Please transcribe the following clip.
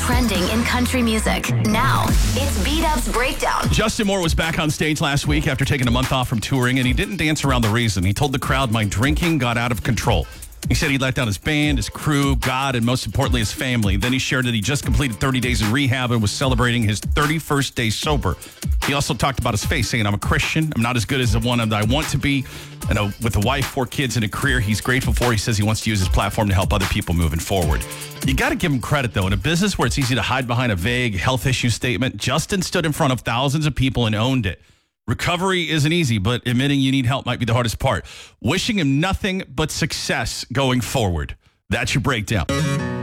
trending in country music. Now, it's B-Dub's Breakdown. Justin Moore was back on stage last week after taking a month off from touring, and he didn't dance around the reason. He told the crowd, "My drinking got out of control." He said he let down his band, his crew, God, and most importantly, his family. Then he shared that he just completed 30 days in rehab and was celebrating his 31st day sober. He also talked about his faith, saying, "I'm a Christian. I'm not as good as the one that I want to be." And with a wife, 4 kids, and a career he's grateful for, he says he wants to use his platform to help other people moving forward. You got to give him credit, though. In a business where it's easy to hide behind a vague health issue statement, Justin stood in front of thousands of people and owned it. Recovery isn't easy, but admitting you need help might be the hardest part. Wishing him nothing but success going forward. That's your breakdown.